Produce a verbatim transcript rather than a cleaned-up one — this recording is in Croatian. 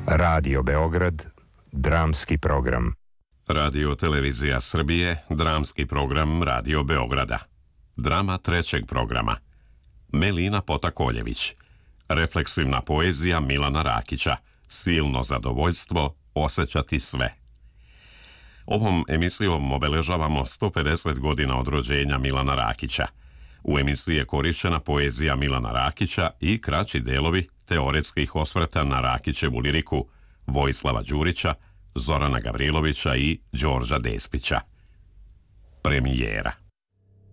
Radio Beograd, dramski program. Radio Televizija Srbije, dramski program Radio Beograda. Drama trećeg programa. Melina Potakoljević. Refleksivna poezija Milana Rakića. Silno zadovoljstvo osjećati sve. Ovom emisijom obeležavamo sto pedeset godina od rođenja Milana Rakića. U emisiji je korišćena poezija Milana Rakića i kraći delovi teoretskih osvrta na Rakićevu liriku Vojislava Đurića, Zorana Gavrilovića i Đorđa Despića. Premijera.